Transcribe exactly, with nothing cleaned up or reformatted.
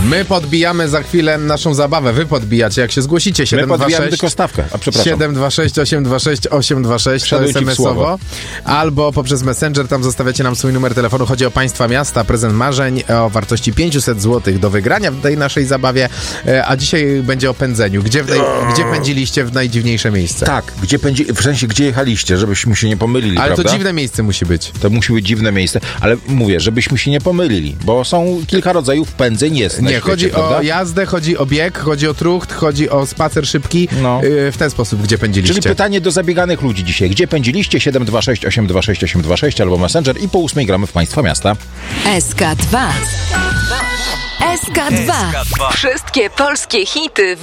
My podbijamy za chwilę naszą zabawę. Wy podbijacie, jak się zgłosicie. siedem My dwa podbijamy sześć tylko stawkę. A przepraszam. siedem dwa sześć osiem dwa sześć osiem dwa sześć to es em esowo. Albo poprzez Messenger, tam zostawiacie nam swój numer telefonu. Chodzi o państwa miasta, prezent marzeń o wartości pięćset złotych do wygrania w tej naszej zabawie. A dzisiaj będzie o pędzeniu. Gdzie, w tej, gdzie pędziliście w najdziwniejsze miejsce? Tak, gdzie pędzi, w sensie gdzie jechaliście, żebyśmy się nie pomylili, Ale prawda? to dziwne miejsce musi być. To musi być dziwne miejsce, ale mówię, żebyśmy się nie pomylili, bo są kilka rodzajów pędzeń jest na Nie, świecie, chodzi prawda? o jazdę, chodzi o bieg, chodzi o trucht, chodzi o spacer szybki. No. Yy, w ten sposób, gdzie pędziliście. Czyli pytanie do zabieganych ludzi dzisiaj. Gdzie pędziliście? siedem dwa sześć osiem dwa sześć osiem dwa sześć albo Messenger i po ósmej gramy w państwa miasta. S K dwa. S K dwa. Wszystkie polskie hity w